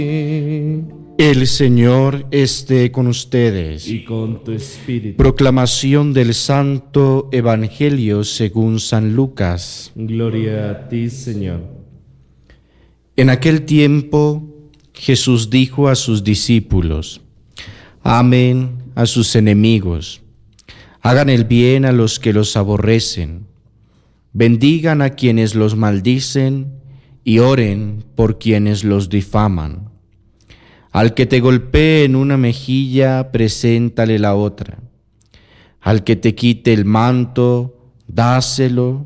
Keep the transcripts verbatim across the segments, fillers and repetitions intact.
El Señor esté con ustedes. Y con tu espíritu. Proclamación del Santo Evangelio según San Lucas. Gloria a ti, Señor. En aquel tiempo, Jesús dijo a sus discípulos: amen a sus enemigos, hagan el bien a los que los aborrecen, bendigan a quienes los maldicen y oren por quienes los difaman. Al que te golpee en una mejilla, preséntale la otra. Al que te quite el manto, dáselo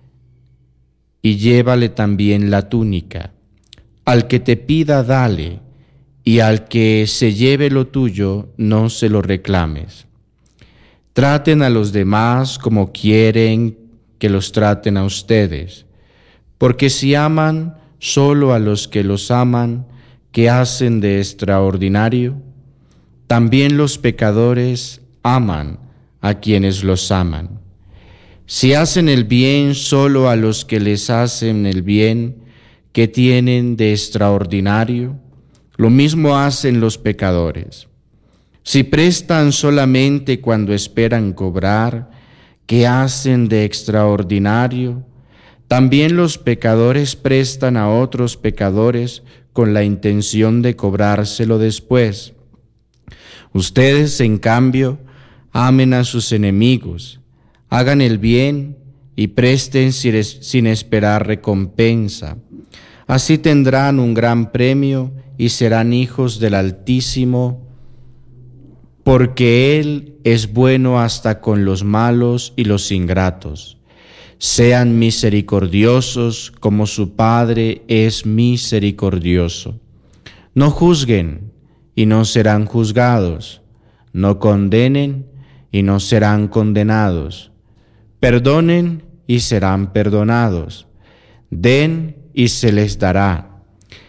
y llévale también la túnica. Al que te pida, dale, y al que se lleve lo tuyo, no se lo reclames. Traten a los demás como quieren que los traten a ustedes, porque si aman solo a los que los aman, ¿qué hacen de extraordinario? También los pecadores aman a quienes los aman. Si hacen el bien solo a los que les hacen el bien, ¿qué tienen de extraordinario? Lo mismo hacen los pecadores. Si prestan solamente cuando esperan cobrar, ¿qué hacen de extraordinario? También los pecadores prestan a otros pecadores con la intención de cobrárselo después. Ustedes, en cambio, amen a sus enemigos, hagan el bien y presten sin esperar recompensa. Así tendrán un gran premio y serán hijos del Altísimo, porque Él es bueno hasta con los malos y los ingratos. Sean misericordiosos como su Padre es misericordioso. No juzguen y no serán juzgados. No condenen y no serán condenados. Perdonen y serán perdonados. Den y se les dará.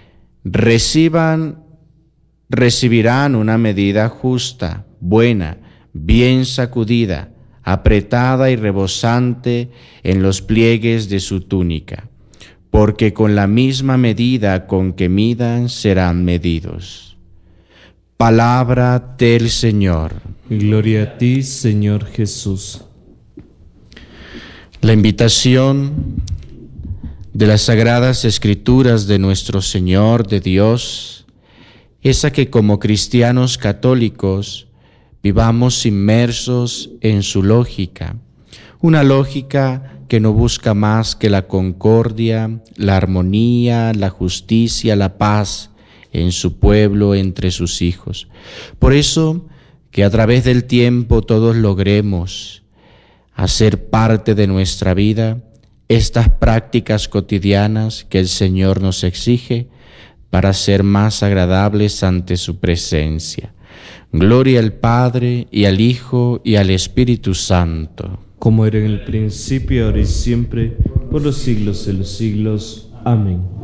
Reciban, recibirán una medida justa, buena, bien sacudida, apretada y rebosante en los pliegues de su túnica, porque con la misma medida con que midan serán medidos. Palabra del Señor. Gloria a ti, Señor Jesús. La invitación de las Sagradas Escrituras de nuestro Señor, de Dios, es a que como cristianos católicos vivamos inmersos en su lógica, una lógica que no busca más que la concordia, la armonía, la justicia, la paz en su pueblo, entre sus hijos. Por eso, que a través del tiempo todos logremos hacer parte de nuestra vida estas prácticas cotidianas que el Señor nos exige para ser más agradables ante su presencia. Gloria al Padre, y al Hijo, y al Espíritu Santo. Como era en el principio, ahora y siempre, por los siglos de los siglos. Amén.